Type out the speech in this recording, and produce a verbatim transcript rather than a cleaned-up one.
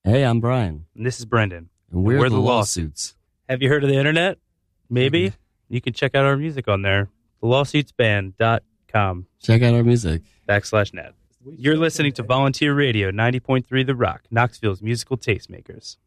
Hey, I'm Brian. And this is Brendan. And we're, we're the, the Lawsuits. Have you heard of the internet? Maybe. Mm-hmm. You can check out our music on there. the lawsuits band dot com. Check out our music. Backslash net. You're listening to Volunteer Radio, ninety point three The Rock, Knoxville's musical tastemakers.